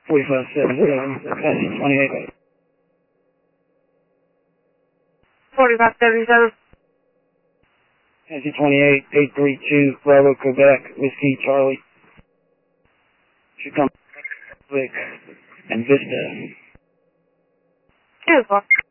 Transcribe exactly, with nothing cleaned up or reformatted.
forty-five seven, passage twenty-eight. forty-five seventy-seven. Passage twenty-eight, eight three two, Bravo, Quebec, Whiskey, Charlie. Should come Vic and Vista. Two o'clock.